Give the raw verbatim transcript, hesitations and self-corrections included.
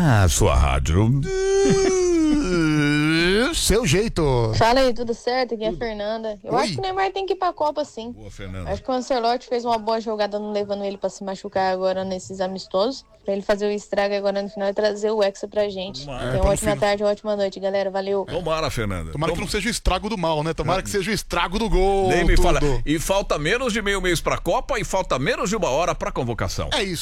Ah, sua rádio. Seu jeito. Fala aí, tudo certo? Aqui é a Fernanda. Eu Oi. acho que o Neymar tem que ir pra Copa, sim. Boa, Fernanda. Acho que o Ancelotti fez uma boa jogada não levando ele pra se machucar agora nesses amistosos. Pra ele fazer o estrago agora no final e trazer o Hexa pra gente. Tomara. Então, É, uma pra ótima no final. tarde, uma ótima noite, galera. Valeu. Tomara, Fernanda. Tomara que não seja o estrago do mal, né? Tomara que seja o estrago do gol. Nem me tudo. fala. E falta menos de meio mês pra Copa e falta menos de uma hora pra convocação. É isso.